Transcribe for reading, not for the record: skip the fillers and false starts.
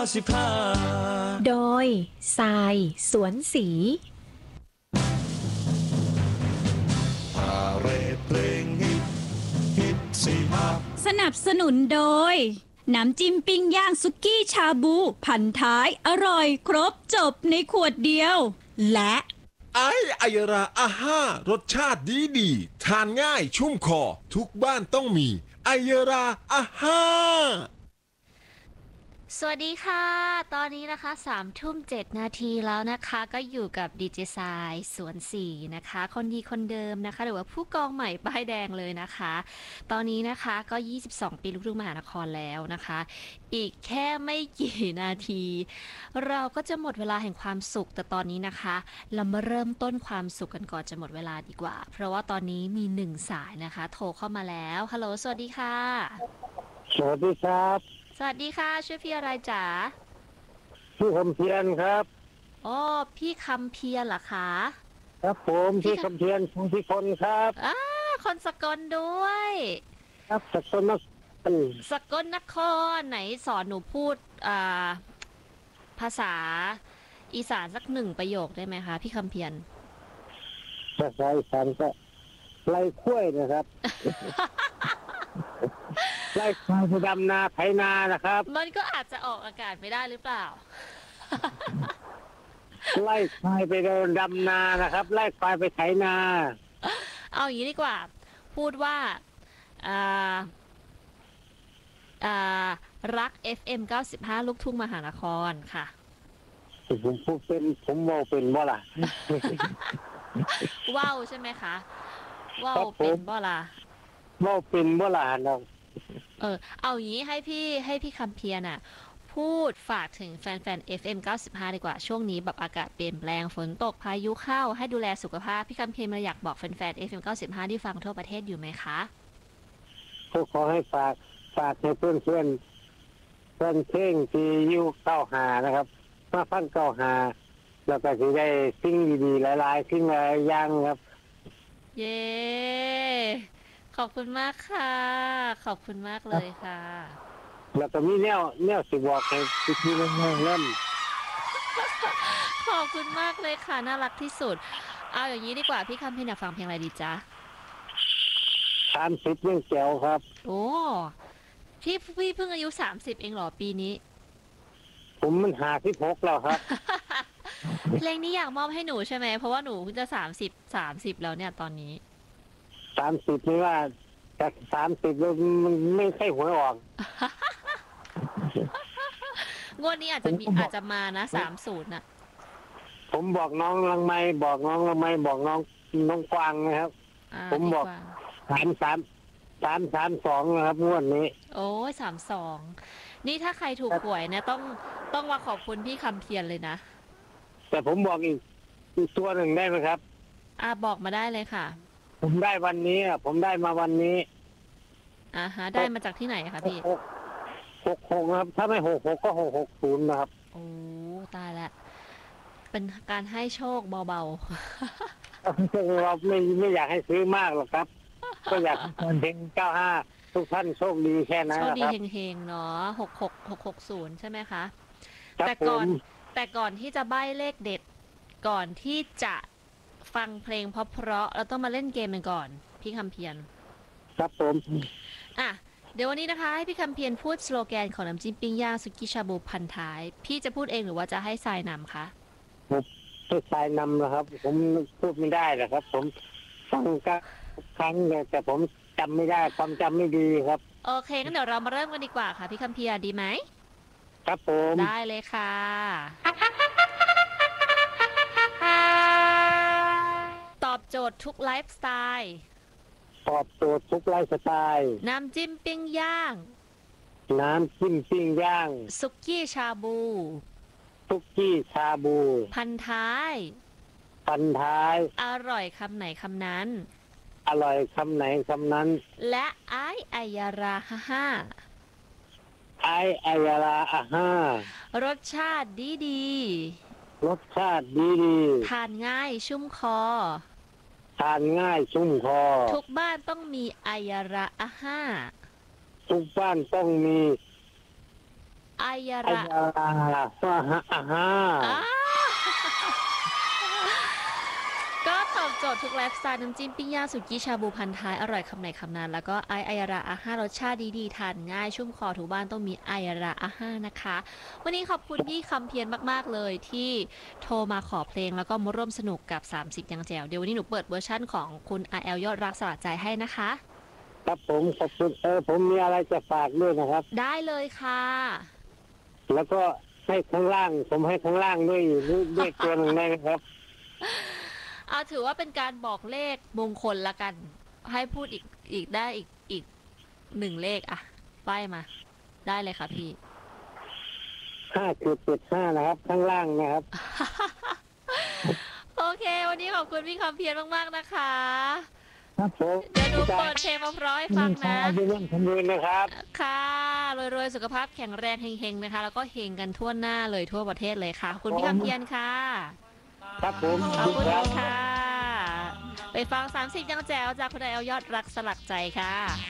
15โดยทรายสวนสีพาเรดเพลงฮิตฮิตสีมาสนับสนุนโดยน้ำจิ้มปิ้งย่างสุกี้ชาบูพันท้ายอร่อยครบจบในขวดเดียวและไอยราอาห้ารสชาติดีทานง่ายชุ่มคอทุกบ้านต้องมีไอยราอาห้าสวัสดีค่ะตอนนี้นะคะ3 ทุ่ม 7 นาทีแล้วนะคะก็อยู่กับดีเจทรายสวนสีนะคะคนดีคนเดิมนะคะหรือว่าผู้กองใหม่ป้ายแดงเลยนะคะตอนนี้นะคะก็22 ปีลูกทุ่งมหานครแล้วนะคะอีกแค่ไม่กี่นาที เราก็จะหมดเวลาแห่งความสุขแต่ตอนนี้นะคะเรามาเริ่มต้นความสุขกันก่อนจะหมดเวลาดีกว่าเพราะว่าตอนนี้มี1 สายนะคะโทรเข้ามาแล้วฮัลโหลสวัสดีค่ะสวัสดีครับสวัสดีค่ะชื่อพี่อะไรจ๋าพี่คำเพียรครับอ๋อพี่คำเพียรเหรอคะครับผมพี่คำเพียรชุมพิคนครับคนสกลด้วยครับสกลนครสกลนครไหนสอนหนูพูดภาษาอีสานสัก1 ประโยคได้ไหมคะพี่คำเพียรภาษาอีสานก็ไล่ข้วยนะครับ ไล่ควายไปดำนาไถนานะครับมันก็อาจจะออกอากาศไม่ได้หรือเปล่าไล่ควายไปดำนานะครับไล่ควายไปไถนาเอาอย่างนี้ดีกว่าพูดว่ารัก FM 95ลูกทุ่งมหานครค่ะผมพูดเป็นผมเว้าเป็นบ่ล่ะว้าวใช่ไหมคะว้าวเป็นบ่ล่ะเว้าเป็นบ่ล่ะเนาะเอาอย่างนี้ให้พี่คำเพียรน่ะพูดฝากถึงแฟนๆ FM 95ดีกว่าช่วงนี้แบบอากาศเปลี่ยนแปลงฝนตกพายุเข้าให้ดูแลสุขภาพพี่คำเพียรมาอยากบอกแฟนๆ FM 95ที่ฟังทั่วประเทศอยู่ไหมคะก็ขอให้ฝากให้เพื่อนเพลงที่อยู่95นะครับมาฟัง95แล้วก็สิได้สิ่งดีๆหลายๆสิ่งหลายอย่างครับเย้ขอบคุณมากค่ะขอบคุณมากเลยค่ะแล้วก็มีแนวสิบอกให้พี่ๆน้องๆเล่นขอบคุณมากเลยค่ะน่ารักที่สุดเอาอย่างนี้ดีกว่าพี่คำเพียรอยากฟังเพลงอะไรดีจ๊ะ 30เรื่องแก้วครับโอ้พี่เพิ่งอายุ30เองเหรอปีนี้ผมมัน56แล้วครับเพลงนี้อยากมอบให้หนูใช่ไหมเพราะว่าหนูเพิ่งจะ30แล้วเนี่ยตอนนี้ 30นี่ว่าจาก30มันไม่ใช่หวยออกงวดนี้อาจจะมานะ30น่ะผมบอกน้องลังไม้บอกน้องกวางนะครับผมบอก332นะครับงวดนี้โอ้ย32นี่ถ้าใครถูกหวยนะต้องมาขอบคุณพี่คำเพียรเลยนะแต่ผมบอกอีกตัวหนึ่งได้ไหมครับบอกมาได้เลยค่ะผมได้วันนี้ผมได้มาวันนี้ฮะได้มาจากที่ไหนคะพี่ 66ครับถ้าไม่66ก็660นะครับโอ้ตายแล้วเป็นการให้โชคเบาๆเราไม่อยากให้ซื้อมากหรอกครับก็อยากเพลง95ทุกท่านโชคดีแค่นั้นครับโชคดีเฮงๆเนาะ660ใช่ไหมคะแต่ก่อนที่จะใบ้เลขเด็ดก่อนที่จะฟังเพลงเพราะเราต้องมาเล่นเกมกันก่อนพี่คำเพียรครับผมเดี๋ยววันนี้นะคะให้พี่คำเพียรพูดสโลแกนของน้ำจิ้มปิ้งย่างสุกี้ชาบูพันท้ายพี่จะพูดเองหรือว่าจะให้ทรายนำคะให้ทรายนำนะครับผมพูดไม่ได้หรอกครับผมฟังก็ครั้งแต่ผมจำไม่ได้ความจำไม่ดีครับโอเคงั้นเดี๋ยวเรามาเริ่มกันดีกว่าค่ะพี่คำเพียรดีไหมครับผมได้เลยค่ะตอบโจทย์ทุกไลฟ์สไตล์ตอบโจทย์ทุกไลฟ์สไตล์น้ำจิ้มปิ้งย่างสุกี้ชาบูพันท้ายอร่อยคำไหนคำนั้นและไอายาราฮ่ารสชาติดีทานง่ายชุ่มคอทุกบ้านต้องมีไอยาระอาห้าทุกบ้านต้องมีอายอายระราสวะอาฮาอ่า ก็ตอบโจทย์ทุกไลฟ์สไตล์น้ำจิ้มปิ้งย่างสุกี้ชาบูพันท้ายอร่อยคำไหนคำนั้นแล้วก็อายระอาห้ารสชาติดีๆทานง่ายชุ่มคอทุกบ้านต้องมีอายระอาห้านะคะ วันนี้ขอบคุณพี่คำเพียรมากๆเลยที่โทรมาขอเพลงแล้วก็มาร่วมสนุกกับ30ยังแจวเดี๋ยววันนี้หนูเปิดเวอร์ชั่นของคุณ RL ยอดรักสลัดใจให้นะคะครับผมขอบคุณผมมีอะไรจะฝากด้วยนะครับได้เลยค่ะแล้วก็ให้ข้างล่างผมให้ข้างล่างด้วยตัวหนึ่งได้ไหมครับเอาถือว่าเป็นการบอกเลขมงคลละกัน ให้พูดอีกได้อีก1เลขอะป้ายมา ได้เลยค่ะพี่ 5.75นะครับข้างล่างนะครับโอเค วันนี้ขอบคุณพี่คำเพียรมากๆนะคะครับผมเดี๋ยวหนูเปิดเพลงมาพร้อยฟังนะอยู่ร่วมทำบุญนะครับค่ะรวยๆสุขภาพแข็งแรงเฮงๆนะคะ แล้วก็เฮงกันทั่วหน้าเลยทั่วประเทศเลยค่ะขอบคุณพี่คำเพียรค่ะครับผมขอบคุณครับค่ะ ไปฟัง30ยังแจ๋วจากคุณนายเอายอดรักสลักใจค่ะ